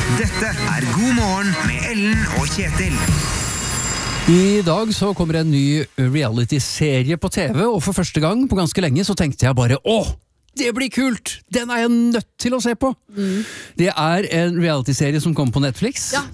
Dette God morgen med Ellen og Kjetil. I dag så kommer en ny reality-serie på TV, og for første gang på ganske lenge så tenkte jeg bare, det blir kult! Den er jeg nødt til å se på! Det er en reality-serie som kommer på Netflix, Ja.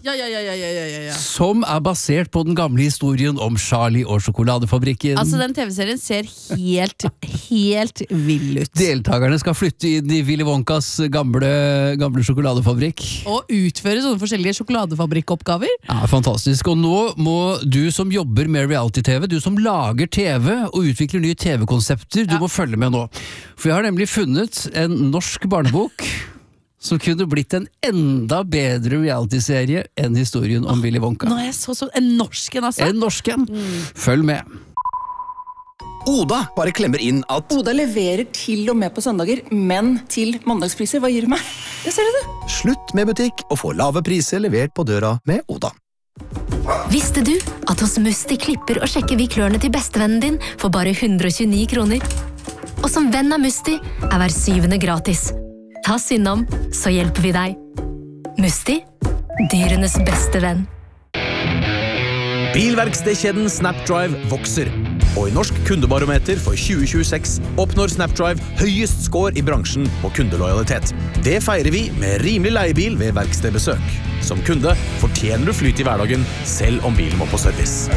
som er basert på den gamle historien om Charlie og sjokoladefabrikken. Altså, den TV-serien ser helt vill ut. Deltakerne skal flytte inn i Willy Wonkas gamle sjokoladefabrikk. Og utføre sånne forskjellige sjokoladefabrikkoppgaver. Ja, fantastisk. Og nå må du som jobber med reality-TV, du som lager TV og utvikler nye TV-konsepter, du må følge med nå. For jeg har nemlig funnet en norsk barnebok som kunne blitt en enda bedre reality-serie enn historien om Willy Wonka. Nå er jeg så en norsken, altså. En norsken. Følg med. Oda bare klemmer inn at Oda leverer til og med på søndager, men til mandagspriser. Hva gir du meg? Det ser du det. slutt med butikk og få lave priser levert på døra med Oda. Visste du at hos Musti klipper og sjekker vi klørne til bestevennen din for bare 129 kroner? Og som venn av Musti er hver 7. gratis. Ta synd om, så hjelper vi deg. Musti, dyrenes beste venn. Bilverkstedkjeden Snapdrive vokser. Og i Norsk kundebarometer for 2026 oppnår Snapdrive høyest score i bransjen på kundelojalitet. Det feirer vi med rimelig leiebil ved verkstedbesøk. Som kunde fortjener du flyt i hverdagen, selv om bilen må på service.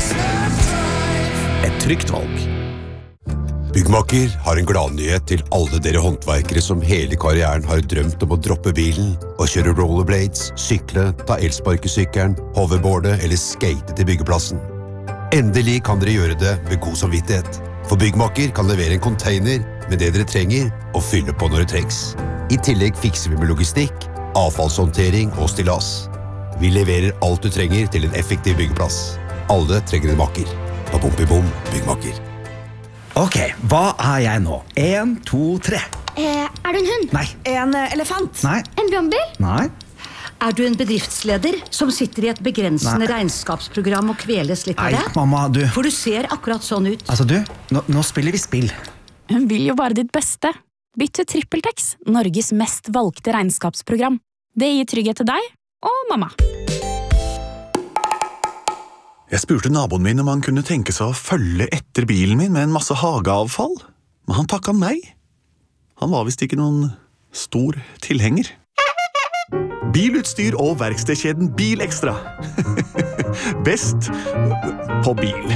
Et trygt valg. Byggmaker har en gladnyhet til alle dere håndverkere som hele karrieren har drømt om å droppe bilen og kjøre rollerblades, sykle, ta elsparkesykkelen, hoverboarde eller skate til byggeplassen. Endelig kan dere gjøre det med god samvittighet, for Byggmaker kan levere en container med det dere trenger og fylle på når det trengs. I tillegg fikser vi med logistikk, avfallshåndtering og stillas. Vi leverer alt du trenger til en effektiv byggeplass. Alle trenger en makker. Bom, Byggmaker. Ok, hva er jeg nå? 1, 2, 3. Er du en hund? Nei. En elefant? Nei. En brannbil? Nei. Er du en bedriftsleder som sitter i et begrensende regnskapsprogram og kveles litt av det? Nei, mamma, du. For du ser akkurat sånn ut. Altså du, nå spiller vi spill. Hun vil jo bare ditt beste. Bytt til TrippelTex, Norges mest valgte regnskapsprogram. Det gir trygghet til deg og mamma. Jeg spurte naboen min om han kunne tenke seg å følge etter bilen min med en masse hageavfall, men han takket nei. Han var vist ikke noen stor tilhenger. Bilutstyr og verkstedkjeden Bilekstra. Best på bil.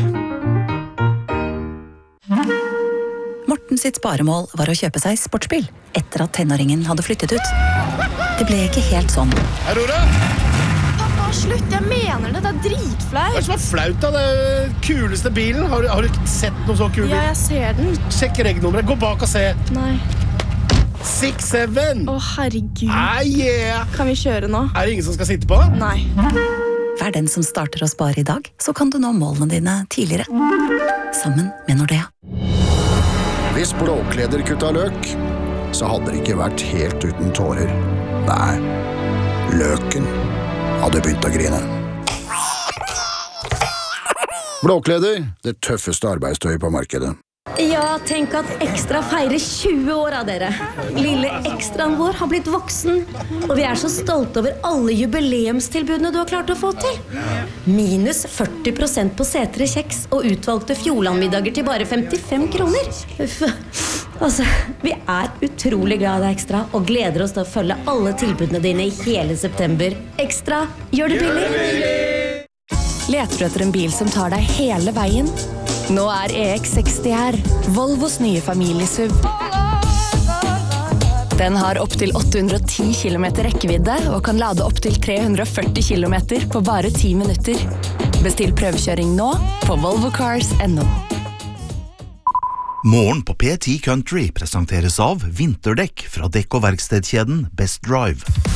Morten sitt sparemål var å kjøpe seg sportsbil etter at tenåringen hadde flyttet ut. Det ble ikke helt sånn. Aurora! Slutt, jeg mener det, det er dritflaut. Hva er det som er flaut av den kuleste bilen? Har du ikke sett noen så kul bil? Ja, jeg ser den. Sjekk regnummeret, gå bak og se. Nei. 6-7. Å, herregud. Yeah. Kan vi kjøre nå? Er det ingen som skal sitte på? Nei. Vær den som starter å spare i dag, så kan du nå målene dine tidligere. Sammen med Nordea. Hvis blåkleder kutta løk, så hadde det ikke vært helt uten tårer. Nei, løken hadde begynt å grine. Blåkleder, det tøffeste arbeidstøyet på markedet. Ja, tenk at Ekstra feirer 20 år av dere. Lille Ekstraen vår har blitt voksen, og vi er så stolte over alle jubileumstilbudene du har klart å få til. Minus 40% på setere kjeks og utvalgte Fjordlandmiddager til bare 55 kroner. Uff. Altså, vi er utrolig glad i deg, Ekstra, og gleder oss til å følge alle tilbudene dine i hele september. Ekstra, gjør det billig! Leter du etter en bil som tar deg hele veien? Nå er EX60 her, Volvos nye familiesuv. Den har opp til 810 km rekkevidde og kan lade opp til 340 km på bare 10 minutter. Bestill prøvekjøring nå på volvocars.no. Morgen på P10 Country presenteres av vinterdekk fra dekk- og verkstedkjeden Best Drive.